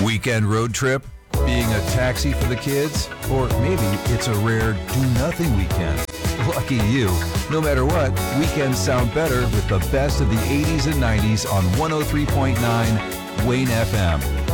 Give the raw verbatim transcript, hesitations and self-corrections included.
Weekend road trip? Being a taxi for the kids? Or maybe it's a rare do-nothing weekend. Lucky you. No matter what, weekends sound better with the best of the eighties and nineties on one oh three point nine Wayne F M.